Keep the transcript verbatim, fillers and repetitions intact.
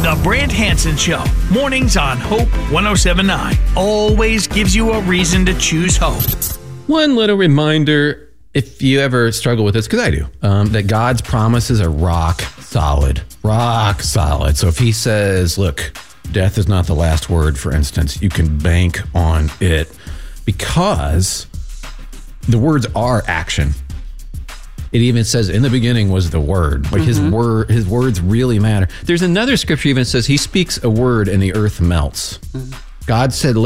The Brant Hansen Show, mornings on Hope one oh seven point nine. Always gives you a reason to choose hope. One little reminder, if you ever struggle with this, because I do, um, that God's promises are rock solid. Rock solid. So if he says, look, death is not the last word, for instance, you can bank on it because the words are action. It even says in the beginning was the word. Like mm-hmm. his word, his words really matter. There's another scripture even says he speaks a word and the earth melts. Mm-hmm. God said,